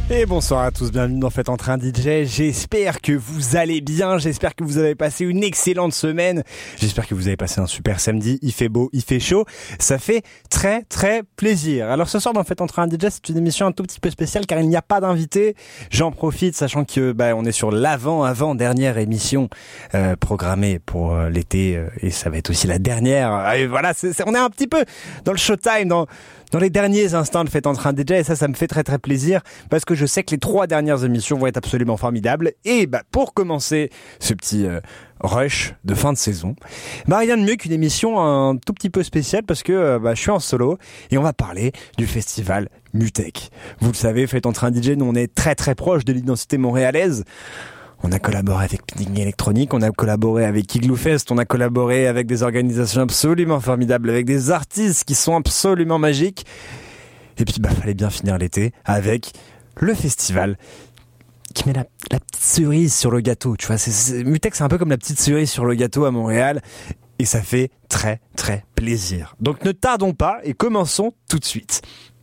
Et bonsoir à tous, bienvenue dans Faites Entrer un DJ. J'espère que vous allez bien, j'espère que vous avez passé une excellente semaine, j'espère que vous avez passé un super samedi, il fait beau, il fait chaud, ça fait très très plaisir. Alors ce soir dans Faites Entrer un DJ, c'est une émission un tout petit peu spéciale car il n'y a pas d'invité. J'en profite sachant que on est sur l'avant-dernière émission programmée pour l'été et ça va être aussi la dernière. Et voilà, on est un petit peu dans le showtime, dans les derniers instants de Faites Entrer un DJ, et ça me fait très très plaisir parce que je sais que les 3 dernières émissions vont être absolument formidables. Et pour commencer ce petit rush de fin de saison, rien de mieux qu'une émission un tout petit peu spéciale parce que je suis en solo et on va parler du festival Mutech. Vous le savez, Faites Entrer un DJ, nous on est très très proche de l'identité montréalaise. On a collaboré avec Picnic Électronique, on a collaboré avec Igloo Fest, on a collaboré avec des organisations absolument formidables, avec des artistes qui sont absolument magiques. Et puis, fallait bien finir l'été avec le festival qui met la petite cerise sur le gâteau. Tu vois, Mutech, c'est un peu comme la petite cerise sur le gâteau à Montréal. Et ça fait très, très plaisir. Donc, ne tardons pas et commençons tout de suite.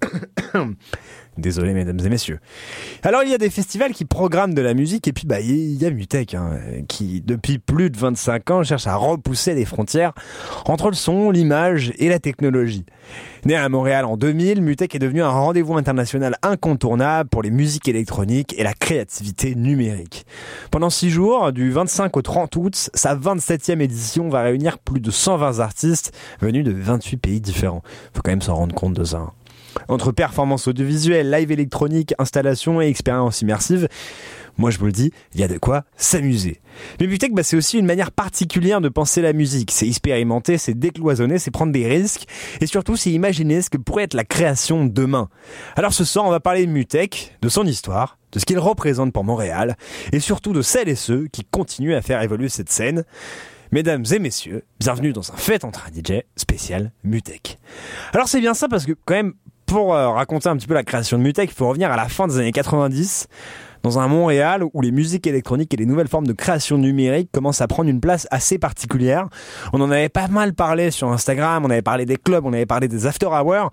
Désolé mesdames et messieurs. Alors il y a des festivals qui programment de la musique et puis il y a Mutech qui depuis plus de 25 ans cherche à repousser les frontières entre le son, l'image et la technologie. Né à Montréal en 2000, Mutech est devenu un rendez-vous international incontournable pour les musiques électroniques et la créativité numérique. Pendant 6 jours, du 25 au 30 août, sa 27e édition va réunir plus de 120 artistes venus de 28 pays différents. Faut quand même s'en rendre compte de ça. Entre performances audiovisuelles, live électronique, installations et expériences immersives, moi je vous le dis, il y a de quoi s'amuser. Mais Mutech, c'est aussi une manière particulière de penser la musique. C'est expérimenter, c'est décloisonner, c'est prendre des risques et surtout c'est imaginer ce que pourrait être la création demain. Alors ce soir, on va parler de Mutech, de son histoire, de ce qu'il représente pour Montréal et surtout de celles et ceux qui continuent à faire évoluer cette scène. Mesdames et messieurs, bienvenue dans un Faites Entrer un DJ spécial Mutech. Alors c'est bien ça parce que quand même, pour raconter un petit peu la création de Mutech, il faut revenir à la fin des années 90, dans un Montréal où les musiques électroniques et les nouvelles formes de création numérique commencent à prendre une place assez particulière. On en avait pas mal parlé sur Instagram, on avait parlé des clubs, on avait parlé des after hours.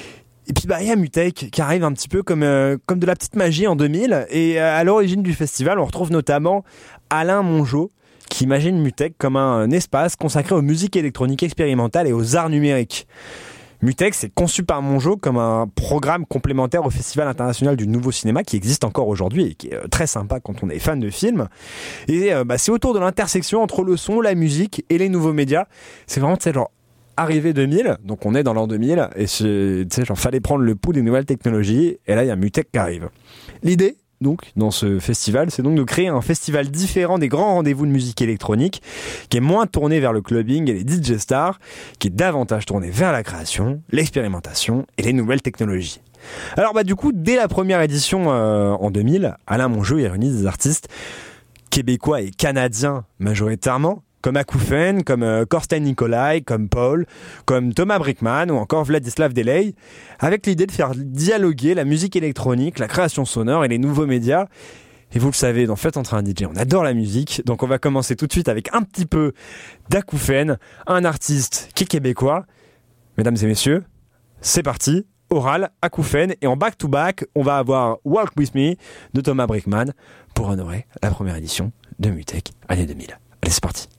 Et puis il y a Mutech qui arrive un petit peu comme de la petite magie en 2000. Et à l'origine du festival, on retrouve notamment Alain Mongeau, qui imagine Mutech comme un espace consacré aux musiques électroniques expérimentales et aux arts numériques. Mutech, c'est conçu par Mongeau comme un programme complémentaire au Festival international du nouveau cinéma qui existe encore aujourd'hui et qui est très sympa quand on est fan de films. Et c'est autour de l'intersection entre le son, la musique et les nouveaux médias. C'est vraiment, arrivé 2000, donc on est dans l'an 2000 et fallait prendre le pouls des nouvelles technologies et là il y a Mutech qui arrive. L'idée, donc, dans ce festival, c'est donc de créer un festival différent des grands rendez-vous de musique électronique, qui est moins tourné vers le clubbing et les DJ stars, qui est davantage tourné vers la création, l'expérimentation et les nouvelles technologies. Alors du coup, dès la première édition en 2000, Alain Mongeau y réunit des artistes québécois et canadiens majoritairement, comme Akoufen, comme Korsten Nicolai, comme Paul, comme Thomas Brickman ou encore Vladislav Delay, avec l'idée de faire dialoguer la musique électronique, la création sonore et les nouveaux médias. Et vous le savez, dans Faites Entrer un DJ, on adore la musique, donc on va commencer tout de suite avec un petit peu d'Akoufen, un artiste qui est québécois. Mesdames et messieurs, c'est parti, Oral, Akoufen, et en back-to-back, on va avoir Walk With Me de Thomas Brickman pour honorer la première édition de Mutech, année 2000. Allez, c'est parti.